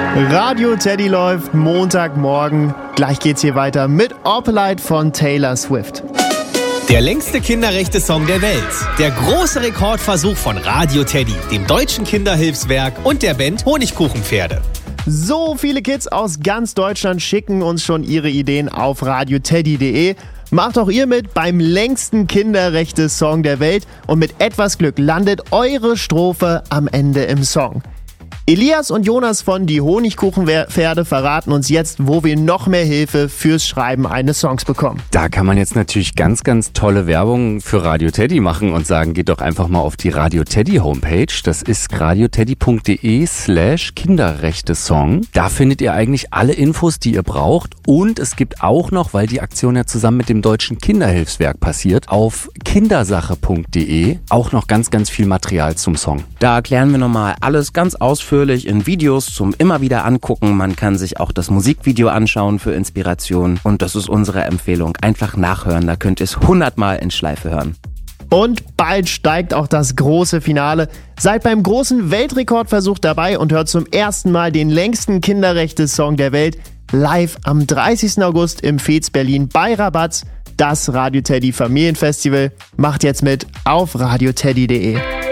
Radio Teddy läuft Montagmorgen. Gleich geht's hier weiter mit Opalite von Taylor Swift. Der längste Kinderrechte-Song der Welt. Der große Rekordversuch von Radio Teddy, dem Deutschen Kinderhilfswerk und der Band Honigkuchenpferde. So viele Kids aus ganz Deutschland schicken uns schon ihre Ideen auf radioteddy.de. Macht auch ihr mit beim längsten Kinderrechte-Song der Welt und mit etwas Glück landet eure Strophe am Ende im Song. Elias und Jonas von Die Honigkuchenpferde verraten uns jetzt, wo wir noch mehr Hilfe fürs Schreiben eines Songs bekommen. Da kann man jetzt natürlich ganz, ganz tolle Werbung für Radio Teddy machen und sagen, geht doch einfach mal auf die Radio Teddy Homepage. Das ist radioteddy.de/Kinderrechte-Song. Da findet ihr eigentlich alle Infos, die ihr braucht. Und es gibt auch noch, weil die Aktion ja zusammen mit dem Deutschen Kinderhilfswerk passiert, auf kindersache.de auch noch ganz, ganz viel Material zum Song. Da erklären wir nochmal alles ganz ausführlich in Videos zum immer wieder angucken. Man kann sich auch das Musikvideo anschauen für Inspiration. Und das ist unsere Empfehlung. Einfach nachhören, da könnt ihr es 100-mal in Schleife hören. Und bald steigt auch das große Finale. Seid beim großen Weltrekordversuch dabei und hört zum ersten Mal den längsten Kinderrechte-Song der Welt live am 30. August im Fez Berlin bei Rabatz. Das Radio Teddy Familienfestival. Macht jetzt mit auf radioteddy.de.